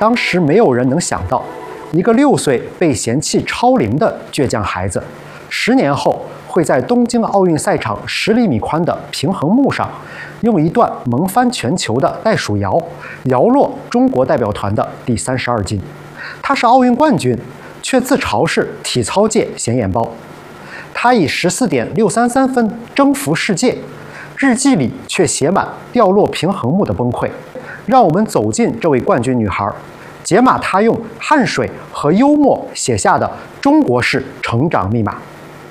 当时没有人能想到，一个6岁被嫌弃超龄的倔强孩子，10年后会在东京奥运赛场10厘米宽的平衡木上，用一段萌翻全球的袋鼠摇摇落中国代表团的第32金。他是奥运冠军，却自嘲是体操界显眼包。他以14.633分征服世界，日记里却写满掉落平衡木的崩溃。让我们走进这位冠军女孩，解码她用汗水和幽默写下的中国式成长密码。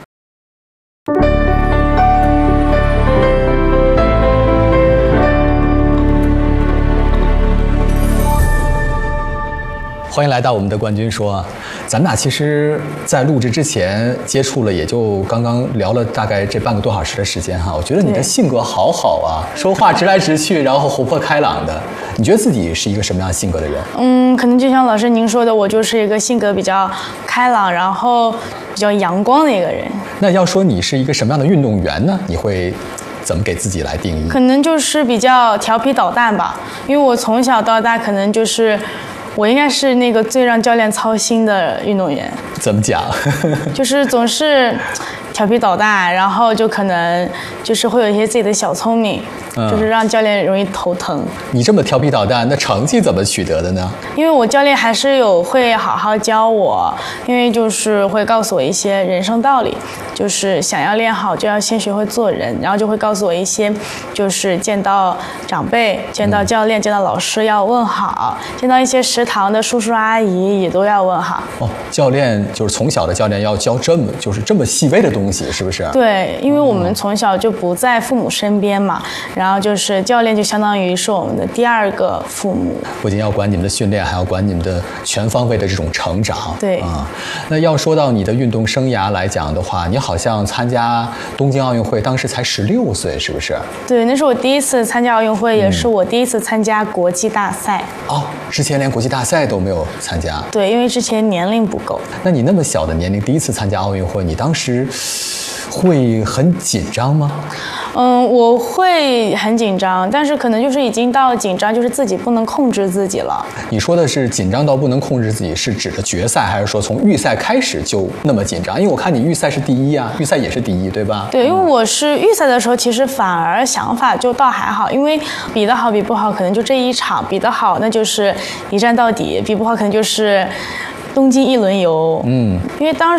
欢迎来到我们的冠军说，咱们俩其实，在录制之前接触了，也就刚刚聊了大概这半个多小时的时间哈。我觉得你的性格好好啊，说话直来直去，然后活泼开朗的。你觉得自己是一个什么样性格的人？ 可能就像老师您说的，我就是一个性格比较开朗，然后比较阳光的一个人。 那要说你是一个什么样的运动员呢？你会怎么给自己来定义？ 可能就是比较调皮捣蛋吧，因为我从小到大可能就是。我应该是那个最让教练操心的运动员。 怎么讲？ 就是总是调皮捣蛋，然后就可能就是会有一些自己的小聪明，就是让教练容易头疼。 你这么调皮捣蛋，那成绩怎么取得的呢？ 因为我教练还是会好好教我，因为就是会告诉我一些人生道理，就是想要练好就要先学会做人，然后就会告诉我一些，就是见到长辈、见到教练、见到老师要问好，见到一些食堂的叔叔阿姨也都要问好。 哦，教练就是从小的教练要教这么细微的东西，是不是？ 对，因为我们从小就不在父母身边嘛，然后就是教练就相当于是我们的第2个父母， 不仅要管你们的训练，还要管你们的全方位的这种成长。 对啊，那要说到你的运动生涯来讲的话，你好像参加东京奥运会，当时才16岁，是不是？ 对，那是我第一次参加奥运会，也是我第一次参加国际大赛。 哦，之前连国际大赛都没有参加。 对，因为之前年龄不够。 那你那么小的年龄第一次参加奥运会，你当时会很紧张吗？ 我会很紧张，但是可能就是已经到了紧张，就是自己不能控制自己了。 你说的是紧张到不能控制自己，是指的决赛，还是说从预赛开始就那么紧张？因为我看你预赛是第1啊，预赛也是第1，对吧？ 对，因为我是预赛的时候，其实反而想法就倒还好，因为比得好比不好，可能就这一场；比得好，那就是一战到底；比不好，可能就是东京一轮游。因为当